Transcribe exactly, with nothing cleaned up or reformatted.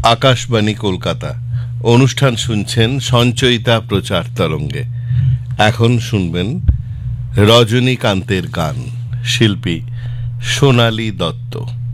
আকাশবাণী কলকাতা। অনুষ্ঠান শুনছেন সঞ্চয়িতা প্রচার তরঙ্গে। এখন শুনবেন রজনীকান্তের গান, শিল্পী সোনালী দত্ত।